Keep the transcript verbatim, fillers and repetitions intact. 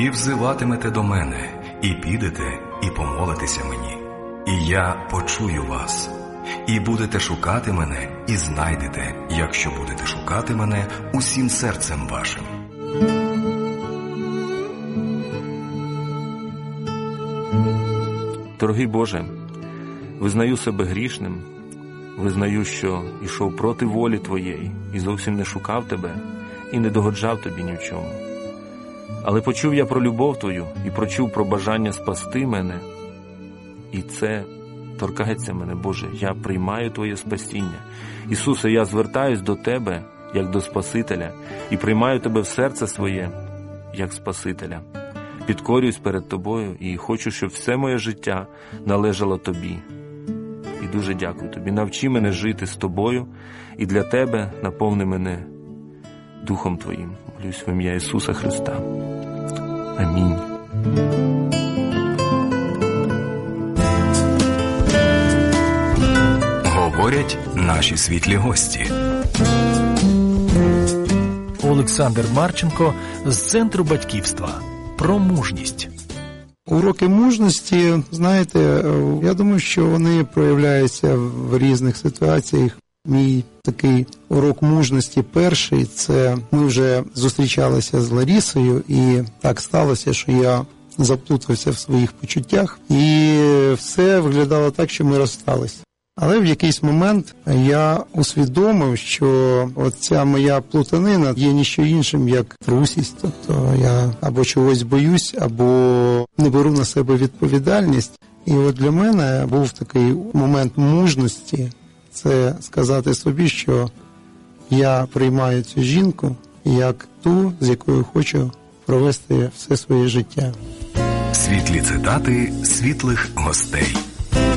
і взиватимете до мене, і підете, і помолитеся мені, і я почую вас. І будете шукати мене, і знайдете, якщо будете шукати мене усім серцем вашим. Дорогий Боже, визнаю себе грішним, визнаю, що йшов проти волі Твоєї і зовсім не шукав Тебе і не догоджав Тобі ні в чому. Але почув я про любов Твою і прочув про бажання спасти мене, і це торкається мене, Боже. Я приймаю Твоє спасіння. Ісусе, я звертаюсь до Тебе, як до Спасителя, і приймаю Тебе в серце своє, як Спасителя. Підкорююсь перед Тобою і хочу, щоб все моє життя належало Тобі. І дуже дякую Тобі. Навчи мене жити з Тобою, і для Тебе наповни мене Духом Твоїм. Молюсь в ім'я Ісуса Христа. Амінь. Говорять наші світлі гості. Олександр Марченко з Центру батьківства. Про мужність. Уроки мужності, знаєте, я думаю, що вони проявляються в різних ситуаціях. Мій такий урок мужності перший, це ми вже зустрічалися з Ларісою, і так сталося, що я заплутався в своїх почуттях, і все виглядало так, що ми розсталися. Але в якийсь момент я усвідомив, що оця моя плутанина є ніщо іншим, як трусість. Тобто я або чогось боюсь, або не беру на себе відповідальність. І от для мене був такий момент мужності, це сказати собі, що я приймаю цю жінку як ту, з якою хочу провести все своє життя. Світлі цитати світлих гостей.